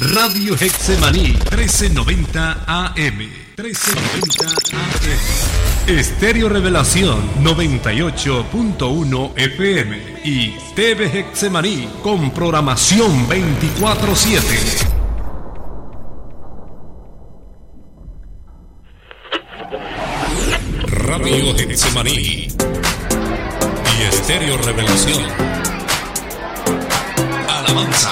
Radio Hexemaní, 1390 AM. 1390 AM. Estéreo Revelación, 98.1 FM. Y TV Hexemaní, con programación 24/7. Radio Hexemaní y Estéreo Revelación. Alabanza,